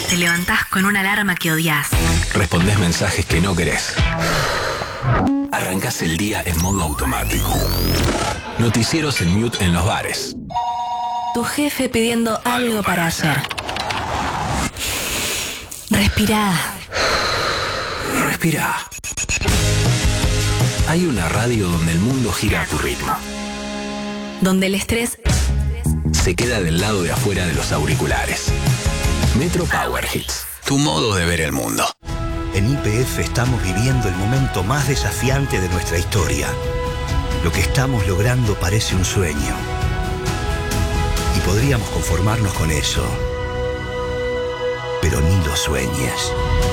Te levantás con una alarma que odias. Respondés mensajes que no querés. Arrancás el día en modo automático. Noticieros en mute en los bares. Tu jefe pidiendo algo para hacer. Respirá. Respirá. Hay una radio donde el mundo gira a tu ritmo. Donde el estrés se queda del lado de afuera de los auriculares. Metro Power Hits. Tu modo de ver el mundo. En YPF estamos viviendo el momento más desafiante de nuestra historia. Lo que estamos logrando parece un sueño. Y podríamos conformarnos con eso. Pero ni lo sueñes.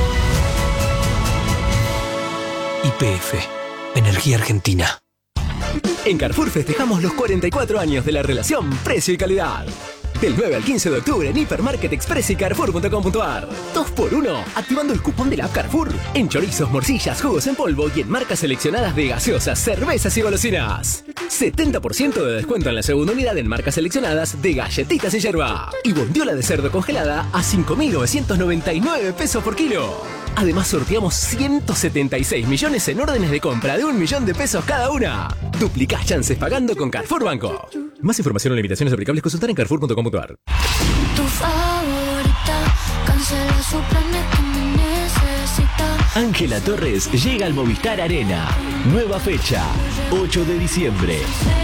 YPF. Energía Argentina. En Carrefour festejamos los 44 años de la relación precio y calidad. Del 9 al 15 de octubre en Hipermarket Express y Carrefour.com.ar. 2x1, activando el cupón de la app Carrefour. En chorizos, morcillas, jugos en polvo y en marcas seleccionadas de gaseosas, cervezas y golosinas. 70% de descuento en la segunda unidad en marcas seleccionadas de galletitas y yerba. Y bondiola de cerdo congelada a 5.999 pesos por kilo. Además sorteamos 176 millones en órdenes de compra de 1 millón de pesos cada una. Duplicás chances pagando con Carrefour Banco. Más información o limitaciones aplicables consultar en Carrefour.com.ar. Tu favorita, cancela su planes que me necesita. Ángela Torres llega al Movistar Arena. Nueva fecha, 8 de diciembre.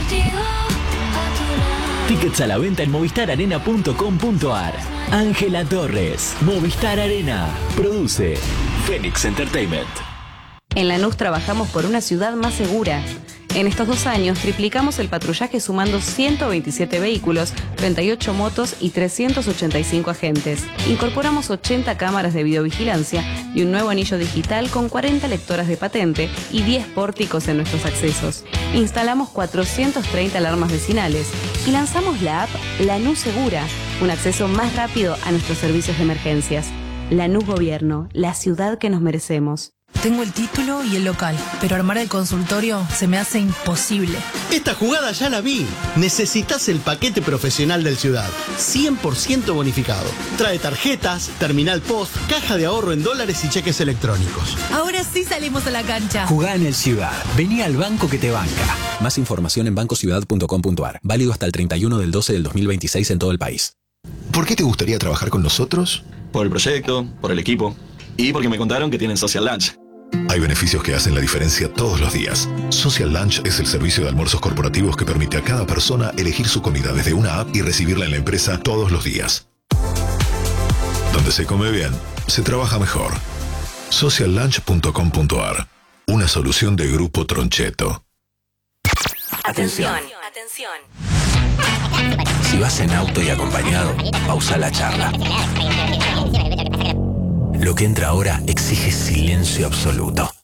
Tickets a la venta en movistararena.com.ar. Ángela Torres, Movistar Arena. Produce Phoenix Entertainment. En Lanús trabajamos por una ciudad más segura. En estos 2 años triplicamos el patrullaje sumando 127 vehículos, 38 motos y 385 agentes. Incorporamos 80 cámaras de videovigilancia y un nuevo anillo digital con 40 lectoras de patente y 10 pórticos en nuestros accesos. Instalamos 430 alarmas vecinales y lanzamos la app Lanús Segura, un acceso más rápido a nuestros servicios de emergencias. Lanús Gobierno, la ciudad que nos merecemos. Tengo el título y el local, pero armar el consultorio se me hace imposible. Esta jugada ya la vi. Necesitas el paquete profesional del Ciudad. 100% bonificado. Trae tarjetas, terminal post, caja de ahorro en dólares y cheques electrónicos. Ahora sí salimos a la cancha. Jugá en el Ciudad. Vení al banco que te banca. Más información en bancociudad.com.ar. Válido hasta el 31 del 12 del 2026 en todo el país. ¿Por qué te gustaría trabajar con nosotros? Por el proyecto, por el equipo y porque me contaron que tienen Social Lunch. Hay beneficios que hacen la diferencia todos los días. Social Lunch es el servicio de almuerzos corporativos que permite a cada persona elegir su comida desde una app y recibirla en la empresa todos los días. Donde se come bien, se trabaja mejor. Sociallunch.com.ar. Una solución de Grupo Troncheto. Atención. Si vas en auto y acompañado, pausa la charla. Lo que entra ahora exige silencio absoluto.